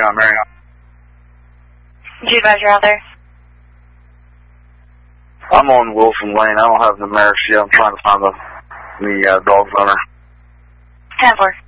on Marriott. Did you advise you're out there? I'm on Wilson Lane. I don't have the mare yet. I'm trying to find the dog's owner. 10-4.